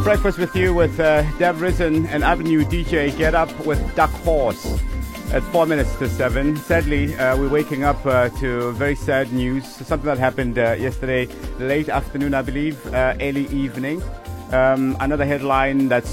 Breakfast with you with Deb Risen and Avenue DJ. Get up with Duck Horse at 4 minutes to 7. Sadly, we're waking up to very sad news. Something that happened yesterday, late afternoon, I believe, early evening. Another headline that's